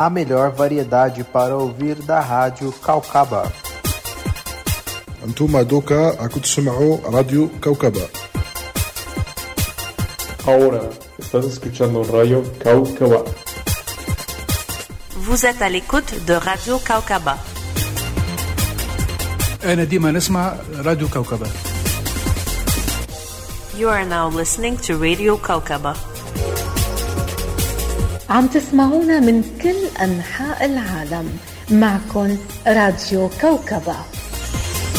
A melhor variedade para ouvir da Rádio Caucaba. أنتم دوكا أكنتوا تسمعوا راديو كوكبة. Ahora estás escuchando Radio Caucaba. Vous êtes à l'écoute de Radio Caucaba. أنا ديما نسمع راديو كوكبة. You are now listening to Radio Caucaba. عم تسمعونا من كل أنحاء العالم. معكن راديو كوكبة.